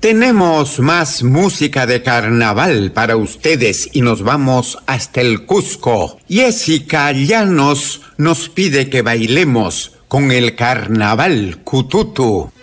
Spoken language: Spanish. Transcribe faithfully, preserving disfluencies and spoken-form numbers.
Tenemos más música de carnaval para ustedes y nos vamos hasta el Cusco. Jessica Llanos nos pide que bailemos con el carnaval cututu.